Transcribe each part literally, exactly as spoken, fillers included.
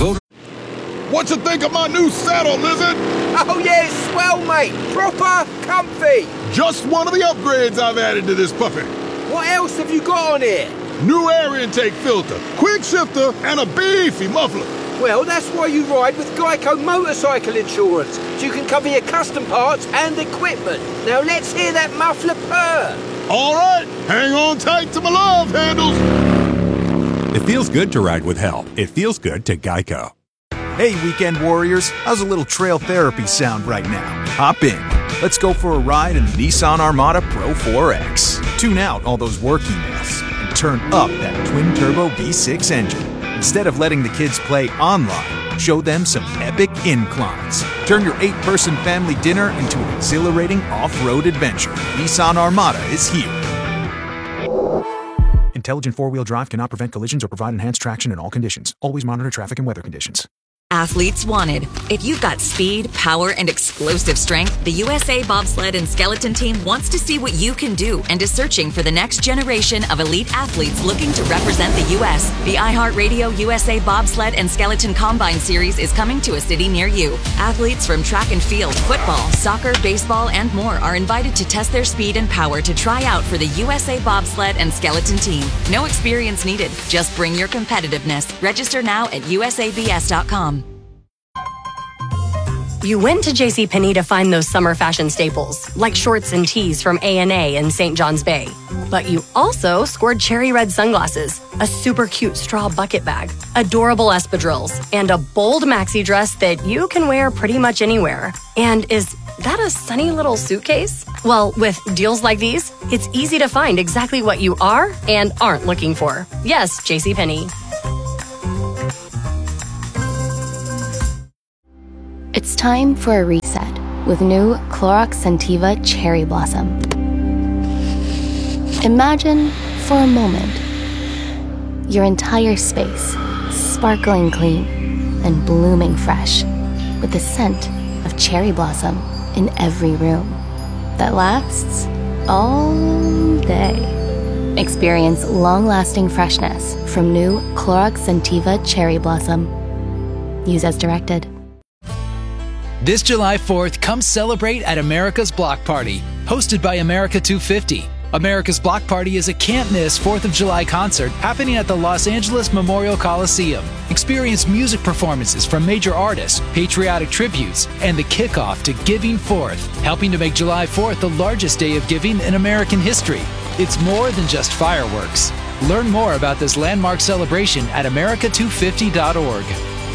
Voter. What you think of my new saddle, Lizard? Oh yeah, it's swell, mate. Proper comfy. Just one of the upgrades I've added to this puppy. What else have you got on here? New air intake filter, quick shifter, and a beefy muffler. Well, that's why you ride with Geico Motorcycle Insurance, so you can cover your custom parts and equipment. Now let's hear that muffler purr. All right, hang on tight to my love handles. It feels good to ride with help. It feels good to Geico. Hey, weekend warriors, how's a little trail therapy sound right now? Hop in. Let's go for a ride in the Nissan Armada Pro four X. Tune out all those work emails and turn up that twin-turbo V six engine. Instead of letting the kids play online, show them some epic inclines. Turn your eight-person family dinner into an exhilarating off-road adventure. Nissan Armada is here. Intelligent four-wheel drive cannot prevent collisions or provide enhanced traction in all conditions. Always monitor traffic and weather conditions. Athletes wanted. If you've got speed, power, and explosive strength, the U S A Bobsled and Skeleton Team wants to see what you can do and is searching for the next generation of elite athletes looking to represent the U S The iHeartRadio U S A Bobsled and Skeleton Combine Series is coming to a city near you. Athletes from track and field, football, soccer, baseball, and more are invited to test their speed and power to try out for the U S A Bobsled and Skeleton Team. No experience needed. Just bring your competitiveness. Register now at U S A B S dot com. You went to JCPenney to find those summer fashion staples, like shorts and tees from A and A in Saint John's Bay. But you also scored cherry red sunglasses, a super cute straw bucket bag, adorable espadrilles, and a bold maxi dress that you can wear pretty much anywhere. And is that a sunny little suitcase? Well, with deals like these, it's easy to find exactly what you are and aren't looking for. Yes, JCPenney. It's time for a reset with new Clorox Scentiva Cherry Blossom. Imagine, for a moment, your entire space sparkling clean and blooming fresh with the scent of cherry blossom in every room that lasts all day. Experience long-lasting freshness from new Clorox Scentiva Cherry Blossom. Use as directed. This July fourth, come celebrate at America's Block Party, hosted by America two fifty. America's Block Party is a can't-miss fourth of July concert happening at the Los Angeles Memorial Coliseum. Experience music performances from major artists, patriotic tributes, and the kickoff to Giving Fourth, helping to make July fourth the largest day of giving in American history. It's more than just fireworks. Learn more about this landmark celebration at America two fifty dot org.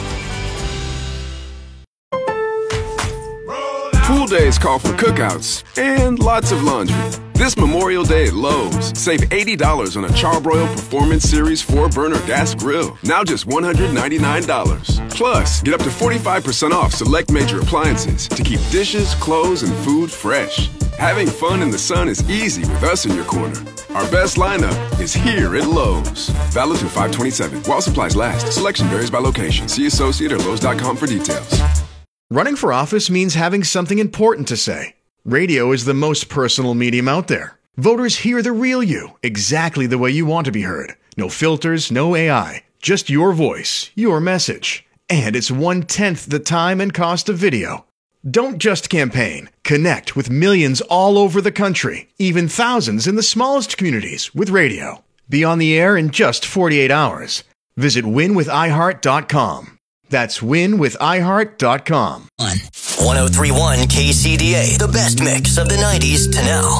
Pool days call for cookouts and lots of laundry. This Memorial Day at Lowe's, save eighty dollars on a Charbroil Performance Series four burner gas grill, now just one hundred ninety-nine dollars. Plus, get up to forty-five percent off select major appliances to keep dishes, clothes, and food fresh. Having fun in the sun is easy with us in your corner. Our best lineup is here at Lowe's. Valid through five twenty-seven. While supplies last. Selection varies by location. See associate or Lowe's dot com for details. Running for office means having something important to say. Radio is the most personal medium out there. Voters hear the real you, exactly the way you want to be heard. No filters, no A I. Just your voice, your message. And it's one-tenth the time and cost of video. Don't just campaign. Connect with millions all over the country, even thousands in the smallest communities with radio. Be on the air in just forty-eight hours. Visit win with i heart dot com. That's win with i heart dot com. one oh three point one K C D A, the best mix of the nineties to now.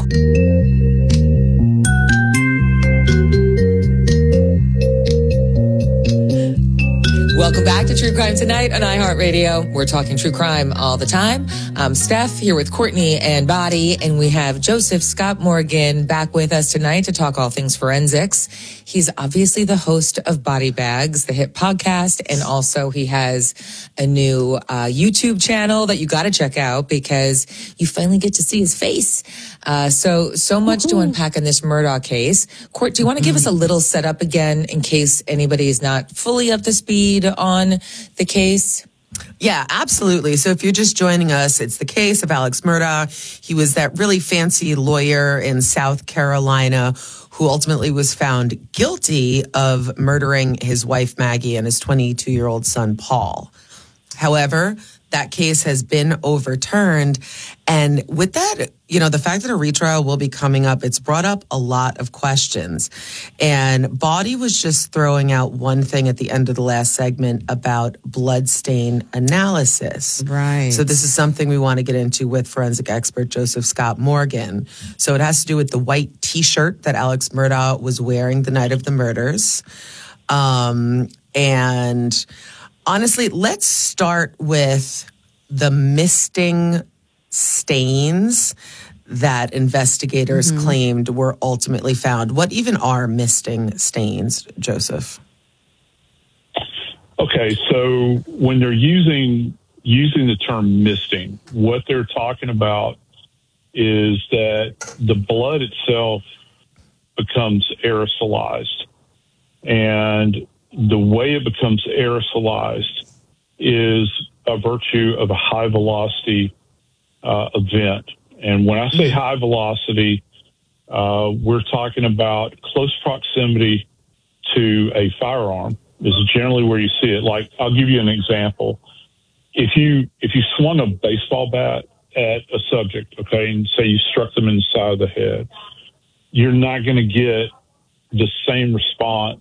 Welcome back to True Crime Tonight on iHeartRadio. We're talking true crime all the time. I'm Steph here with Courtney and Body, and we have Joseph Scott Morgan back with us tonight to talk all things forensics. He's obviously the host of Body Bags, the hit podcast, and also he has a new uh, YouTube channel that you got to check out because you finally get to see his face. Uh, so, so much to unpack in this Murdaugh case. Court, do you want to give us a little setup again in case anybody is not fully up to speed on the case? Yeah, absolutely. So if you're just joining us, it's the case of Alex Murdaugh. He was that really fancy lawyer in South Carolina who ultimately was found guilty of murdering his wife, Maggie, and his twenty-two-year-old son, Paul. However, that case has been overturned. And with that, you know, the fact that a retrial will be coming up, it's brought up a lot of questions. And Body was just throwing out one thing at the end of the last segment about bloodstain analysis. Right. So this is something we want to get into with forensic expert Joseph Scott Morgan. So it has to do with the white T-shirt that Alex Murdaugh was wearing the night of the murders. Um, and honestly, let's start with the misting stains that investigators mm-hmm. claimed were ultimately found. What even are misting stains, Joseph? Okay, so when they're using using the term misting, what they're talking about is that the blood itself becomes aerosolized. And the way it becomes aerosolized is a virtue of a high velocity uh, event. And when I say high velocity, uh, we're talking about close proximity to a firearm. This is generally where you see it. Like, I'll give you an example. If you if you swung a baseball bat at a subject, okay, and say you struck them in the side of the head, you're not going to get the same response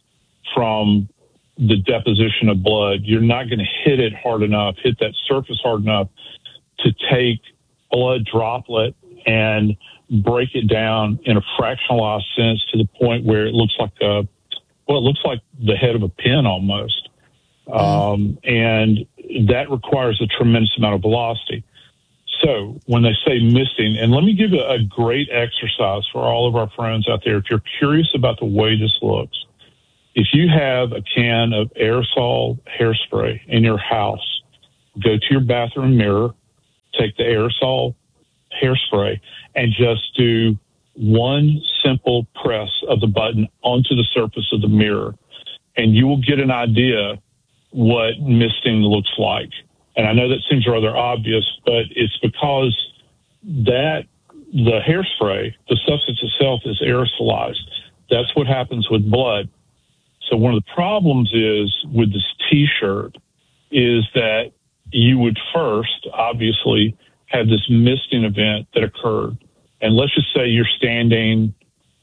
from the deposition of blood. You're not going to hit it hard enough, hit that surface hard enough to take blood droplet and break it down in a fractionalized sense to the point where it looks like a, well, it looks like the head of a pin almost. Mm. Um, and that requires a tremendous amount of velocity. So when they say misting, and let me give a, a great exercise for all of our friends out there. If you're curious about the way this looks, if you have a can of aerosol hairspray in your house, go to your bathroom mirror, take the aerosol hairspray, and just do one simple press of the button onto the surface of the mirror, and you will get an idea what misting looks like. And I know that seems rather obvious, but it's because that the hairspray, the substance itself, is aerosolized. That's what happens with blood. So one of the problems is with this T-shirt is that you would first, obviously, have this misting event that occurred. And let's just say you're standing,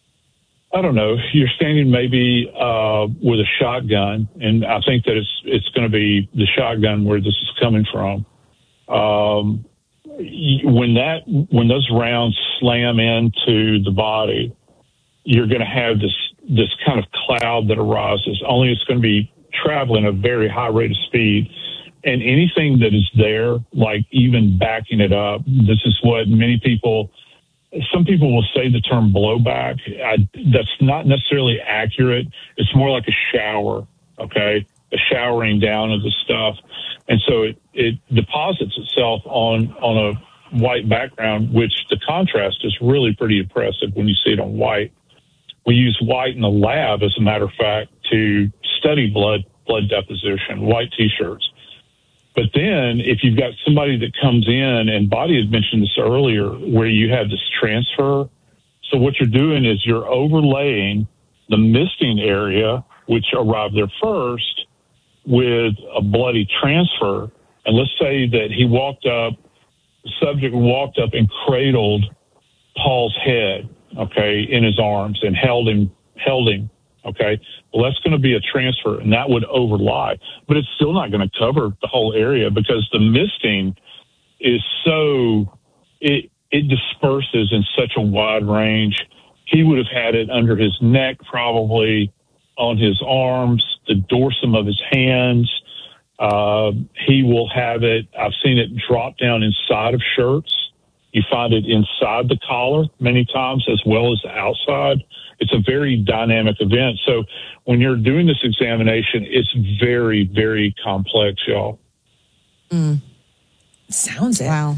I don't know, you're standing maybe uh, with a shotgun, and I think that it's it's going to be the shotgun where this is coming from. Um, when that when those rounds slam into the body, you're going to have this this kind of cloud that arises. Only it's going to be traveling at a very high rate of speed. And anything that is there, like even backing it up, this is what many people, some people will say the term blowback. I, that's not necessarily accurate. It's more like a shower, okay? A showering down of the stuff. And so it, it deposits itself on, on a white background, which the contrast is really pretty impressive when you see it on white. We use white in the lab, as a matter of fact, to study blood blood deposition, white T-shirts. But then if you've got somebody that comes in, and Body had mentioned this earlier, where you have this transfer. So what you're doing is you're overlaying the misting area, which arrived there first, with a bloody transfer. And let's say that he walked up, the subject walked up and cradled Paul's head, okay, in his arms and held him, held him, okay. Well, that's going to be a transfer, and that would overlie. But it's still not going to cover the whole area because the misting is so, it it disperses in such a wide range. He would have had it under his neck, probably on his arms, the dorsum of his hands. Uh, he will have it, I've seen it drop down inside of shirts. You find it inside the collar many times as well as the outside. It's a very dynamic event. So when you're doing this examination, it's very, very complex, y'all. Mm. Sounds it. Wow.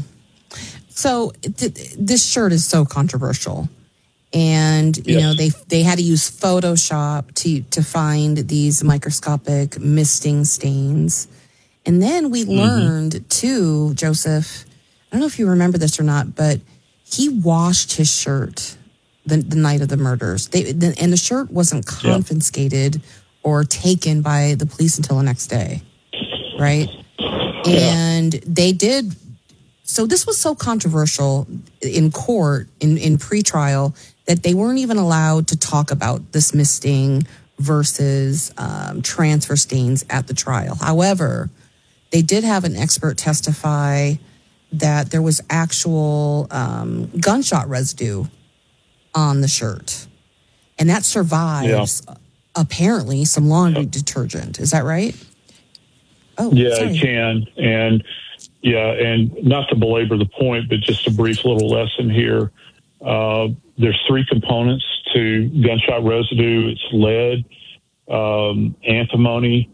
So th- this shirt is so controversial. And, you yes. know, they they had to use Photoshop to, to find these microscopic misting stains. And then we mm-hmm. learned, too, Joseph, I don't know if you remember this or not, but he washed his shirt the, the night of the murders. They the, and the shirt wasn't confiscated yeah. or taken by the police until the next day, right? Yeah. And they did. So this was so controversial in court, in, in pretrial, that they weren't even allowed to talk about this misting versus um, transfer stains at the trial. However, they did have an expert testify that there was actual um, gunshot residue on the shirt. And that survives, yeah. apparently, some laundry detergent. Is that right? Oh, yeah, sorry. it can. And, yeah, and not to belabor the point, but just a brief little lesson here. Uh, there's three components to gunshot residue. It's lead, um, antimony,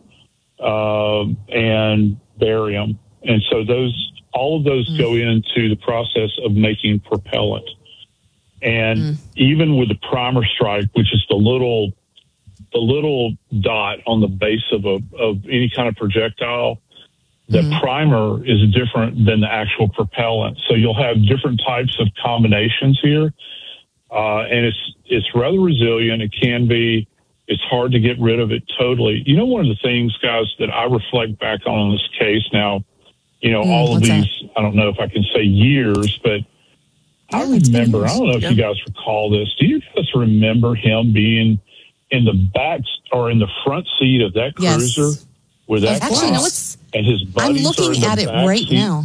uh, and barium. And so those, all of those mm. go into the process of making propellant. And mm. even with the primer strike, which is the little, the little dot on the base of a, of any kind of projectile, the mm. primer is different than the actual propellant. So you'll have different types of combinations here. Uh, and it's, it's rather resilient. It can be, it's hard to get rid of it totally. You know, one of the things, guys, that I reflect back on in this case now, you know, mm, all of these, that? I don't know if I can say years, but yeah, I remember, I don't know if yeah. you guys recall this. Do you guys remember him being in the back or in the front seat of that yes. cruiser with that Actually, class, no, it's, and his buddies I'm looking are in at the it right seat? now.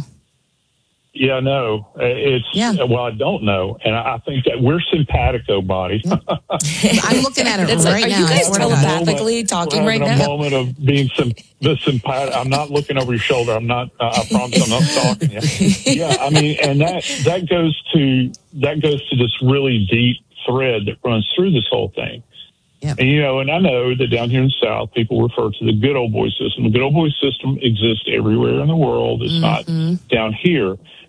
Yeah, no, it's, yeah. well, I don't know. And I think that we're simpatico, buddy. Yeah. I'm looking at it It's right like, now. Are you guys telepathically moment, talking right a now? a moment of being sim- the sympathetic. I'm not looking over your shoulder. I'm not, uh, I promise I'm not talking. Yeah. yeah, I mean, and that, that goes to, that goes to this really deep thread that runs through this whole thing. Yep. And, you know, and I know that down here in the South, people refer to the good old boy system. The good old boy system exists everywhere in the world. It's mm-hmm. not down here.